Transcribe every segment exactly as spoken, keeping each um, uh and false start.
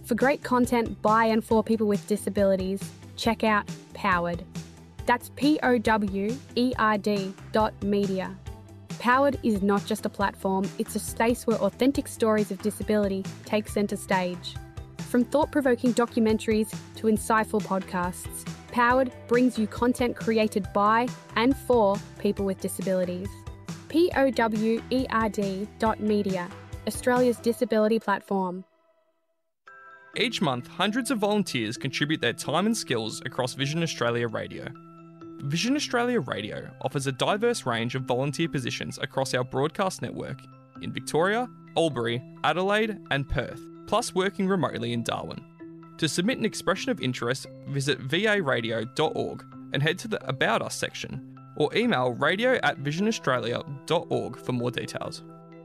For great content by and for people with disabilities, check out Powered. That's P O W E R D dot media. Powered is not just a platform, it's a space where authentic stories of disability take centre stage. From thought-provoking documentaries to insightful podcasts, Powered brings you content created by and for people with disabilities. P O W E R D dot media, Australia's disability platform. Each month, hundreds of volunteers contribute their time and skills across Vision Australia Radio. Vision Australia Radio offers a diverse range of volunteer positions across our broadcast network in Victoria, Albury, Adelaide and Perth, plus working remotely in Darwin. To submit an expression of interest, visit v a radio dot org and head to the About Us section, or email radio at vision australia dot org for more details.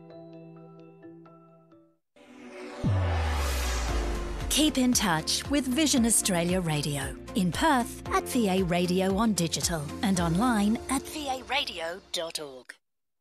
Keep in touch with Vision Australia Radio in Perth at V A Radio on digital and online at v a radio dot org.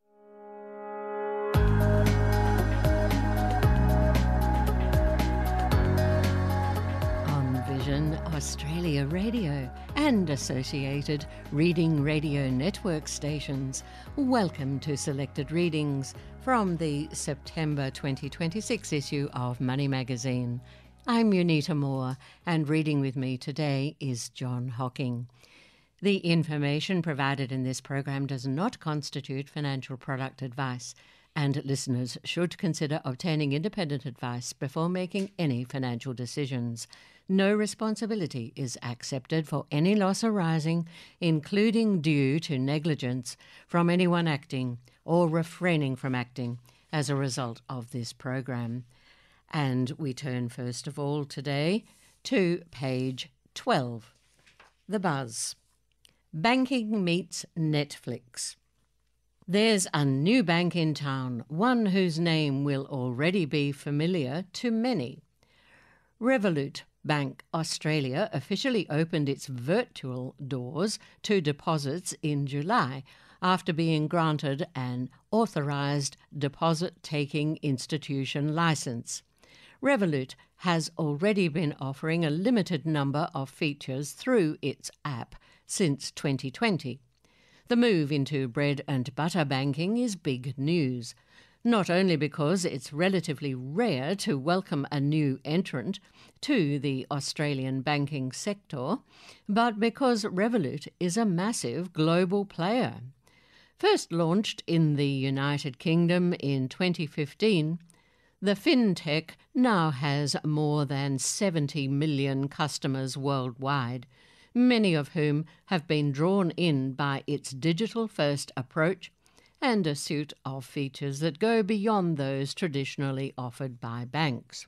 On Vision Australia Radio and associated Reading Radio Network stations, welcome to selected readings from the September twenty twenty-six issue of Money Magazine. I'm Unita Moore, and reading with me today is John Hocking. The information provided in this program does not constitute financial product advice, and listeners should consider obtaining independent advice before making any financial decisions. No responsibility is accepted for any loss arising, including due to negligence, from anyone acting or refraining from acting as a result of this program. And we turn first of all today to page twelve. The Buzz. Banking meets Netflix. There's a new bank in town, one whose name will already be familiar to many. Revolut Bank Australia officially opened its virtual doors to deposits in July after being granted an authorised deposit-taking institution licence. Revolut has already been offering a limited number of features through its app since twenty twenty. The move into bread and butter banking is big news, not only because it's relatively rare to welcome a new entrant to the Australian banking sector, but because Revolut is a massive global player. First launched in the United Kingdom in twenty fifteen, the fintech now has more than seventy million customers worldwide, many of whom have been drawn in by its digital-first approach and a suite of features that go beyond those traditionally offered by banks.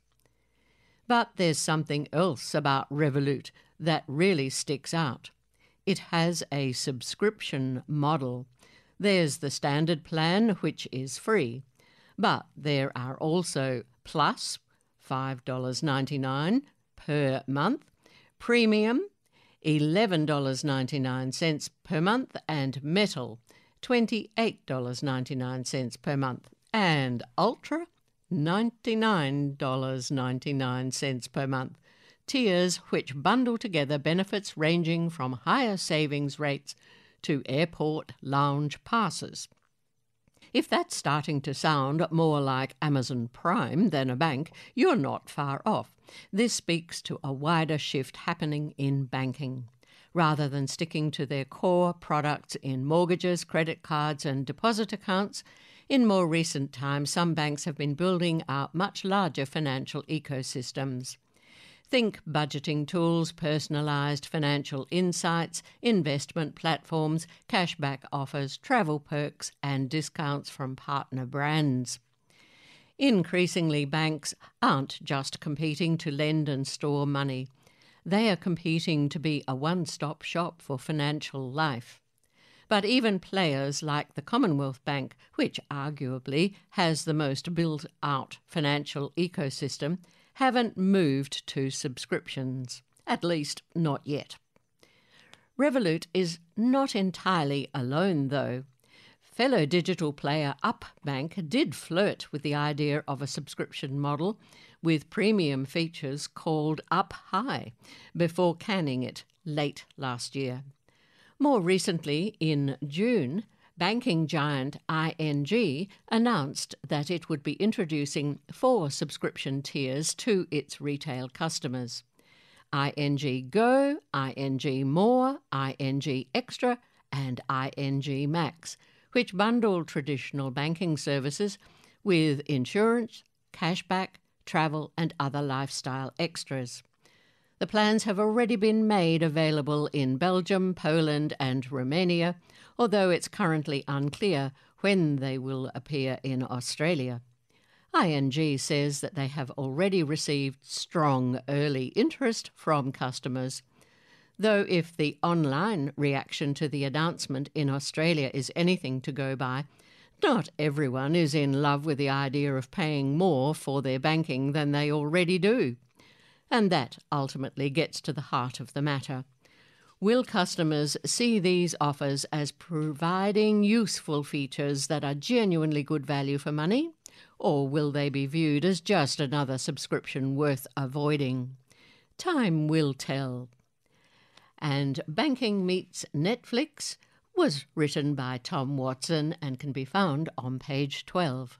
But there's something else about Revolut that really sticks out. It has a subscription model. There's the standard plan, which is free. But there are also Plus, five dollars ninety-nine per month, Premium, eleven dollars ninety-nine per month, and Metal, twenty-eight dollars ninety-nine per month, and Ultra, ninety-nine dollars ninety-nine per month. Tiers which bundle together benefits ranging from higher savings rates to airport lounge passes. If that's starting to sound more like Amazon Prime than a bank, you're not far off. This speaks to a wider shift happening in banking. Rather than sticking to their core products in mortgages, credit cards and deposit accounts, in more recent times some banks have been building out much larger financial ecosystems. Think budgeting tools, personalised financial insights, investment platforms, cashback offers, travel perks and discounts from partner brands. Increasingly, banks aren't just competing to lend and store money. They are competing to be a one-stop shop for financial life. But even players like the Commonwealth Bank, which arguably has the most built-out financial ecosystem, haven't moved to subscriptions, at least not yet. Revolut is not entirely alone, though. Fellow digital player UpBank did flirt with the idea of a subscription model with premium features called Up High before canning it late last year. More recently, in June, banking giant I N G announced that it would be introducing four subscription tiers to its retail customers: I N G Go, I N G More, I N G Extra and I N G Max, which bundle traditional banking services with insurance, cashback, travel and other lifestyle extras. The plans have already been made available in Belgium, Poland and Romania, although it's currently unclear when they will appear in Australia. I N G says that they have already received strong early interest from customers, though if the online reaction to the announcement in Australia is anything to go by, not everyone is in love with the idea of paying more for their banking than they already do. And that ultimately gets to the heart of the matter. Will customers see these offers as providing useful features that are genuinely good value for money, or will they be viewed as just another subscription worth avoiding? Time will tell. And Banking Meets Netflix was written by Tom Watson and can be found on page twelve.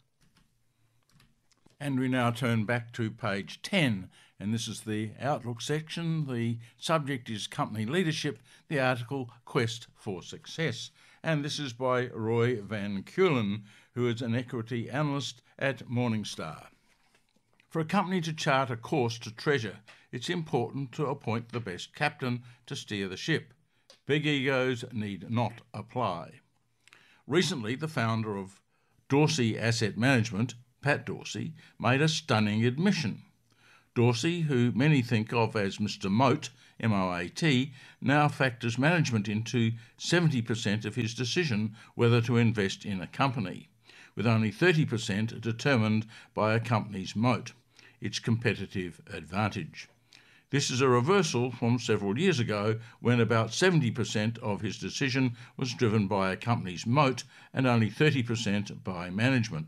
And we now turn back to page ten, and this is the Outlook section. The subject is company leadership, the article Quest for Success. And this is by Roy Van Keulen, who is an equity analyst at Morningstar. For a company to chart a course to treasure, it's important to appoint the best captain to steer the ship. Big egos need not apply. Recently, the founder of Dorsey Asset Management, Pat Dorsey, made a stunning admission. Dorsey, who many think of as Mister Moat, M O A T, now factors management into seventy percent of his decision whether to invest in a company, with only thirty percent determined by a company's moat, its competitive advantage. This is a reversal from several years ago when about seventy percent of his decision was driven by a company's moat and only thirty percent by management.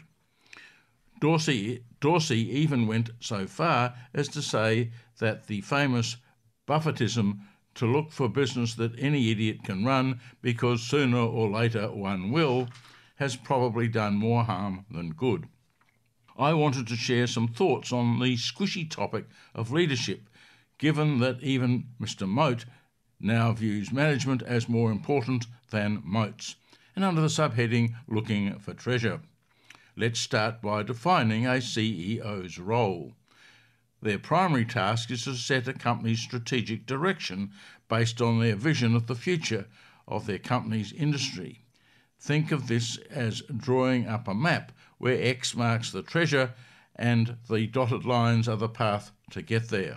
Dorsey, Dorsey even went so far as to say that the famous Buffettism to look for business that any idiot can run because sooner or later one will has probably done more harm than good. I wanted to share some thoughts on the squishy topic of leadership, given that even Mister Moat now views management as more important than moats, and under the subheading Looking for Treasure. Let's start by defining a C E O's role. Their primary task is to set a company's strategic direction based on their vision of the future of their company's industry. Think of this as drawing up a map where X marks the treasure and the dotted lines are the path to get there.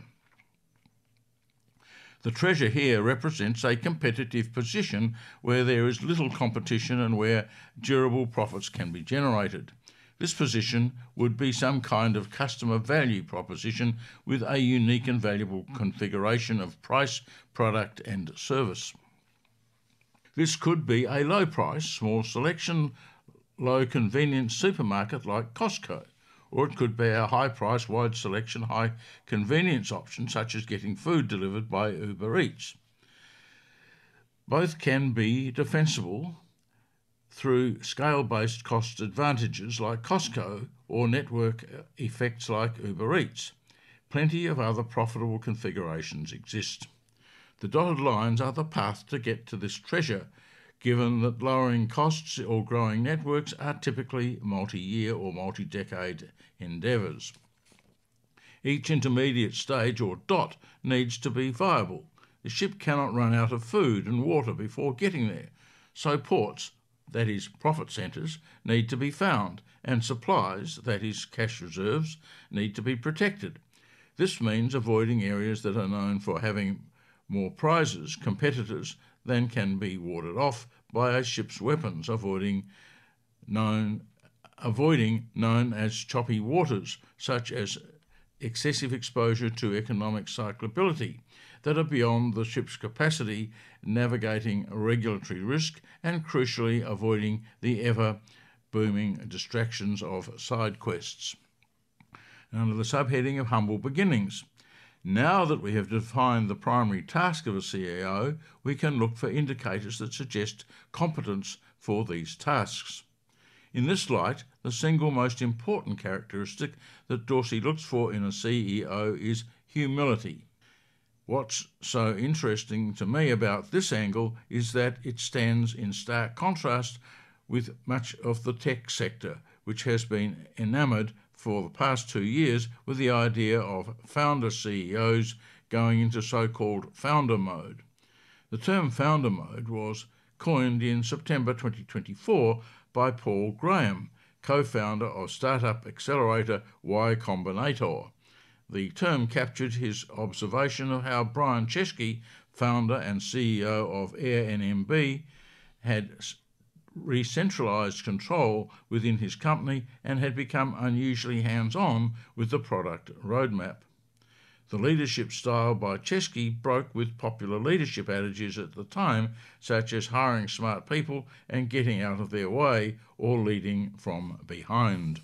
The treasure here represents a competitive position where there is little competition and where durable profits can be generated. This position would be some kind of customer value proposition with a unique and valuable configuration of price, product and service. This could be a low price, small selection, low convenience supermarket like Costco, or it could be a high price, wide selection, high convenience option such as getting food delivered by Uber Eats. Both can be defensible through scale-based cost advantages like Costco or network effects like Uber Eats. Plenty of other profitable configurations exist. The dotted lines are the path to get to this treasure, given that lowering costs or growing networks are typically multi-year or multi-decade endeavours. Each intermediate stage or dot needs to be viable. The ship cannot run out of food and water before getting there, so ports, that is profit centres, need to be found, and supplies, that is cash reserves, need to be protected. This means avoiding areas that are known for having more prizes, competitors, than can be warded off by a ship's weapons, avoiding known, avoiding known as choppy waters, such as excessive exposure to economic cyclability that are beyond the ship's capacity, navigating regulatory risk and, crucially, avoiding the ever-booming distractions of side quests. And under the subheading of humble beginnings, now that we have defined the primary task of a C E O, we can look for indicators that suggest competence for these tasks. In this light, the single most important characteristic that Dorsey looks for in a C E O is humility. What's so interesting to me about this angle is that it stands in stark contrast with much of the tech sector, which has been enamoured for the past two years with the idea of founder C E Os going into so-called founder mode. The term founder mode was coined in September twenty twenty-four by Paul Graham, co-founder of startup accelerator Y Combinator. The term captured his observation of how Brian Chesky, founder and C E O of Air N M B, had re-centralised control within his company and had become unusually hands-on with the product roadmap. The leadership style by Chesky broke with popular leadership adages at the time, such as hiring smart people and getting out of their way or leading from behind.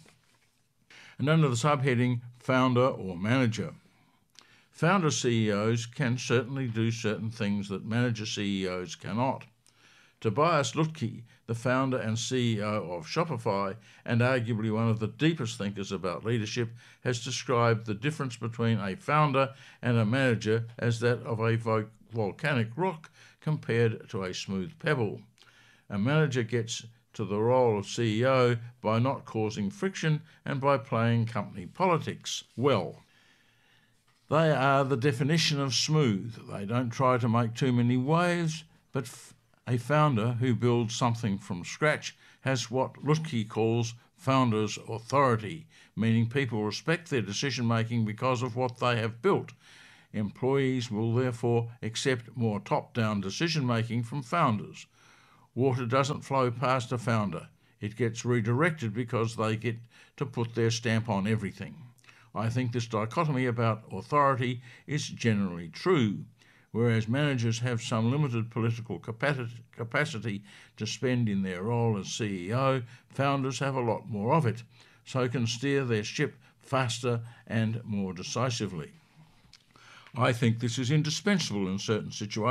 And under the subheading founder or manager, founder C E Os can certainly do certain things that manager C E Os cannot. Tobias Lutke, the founder and C E O of Shopify and arguably one of the deepest thinkers about leadership, has described the difference between a founder and a manager as that of a vo- volcanic rock compared to a smooth pebble. A manager gets to the role of C E O by not causing friction and by playing company politics well. They are the definition of smooth. They don't try to make too many waves, but f- a founder who builds something from scratch has what Lutke calls founder's authority, meaning people respect their decision-making because of what they have built. Employees will therefore accept more top-down decision-making from founders. Water doesn't flow past a founder. It gets redirected because they get to put their stamp on everything. I think this dichotomy about authority is generally true. Whereas managers have some limited political capacity to spend in their role as C E O, founders have a lot more of it, so can steer their ship faster and more decisively. I think this is indispensable in certain situations.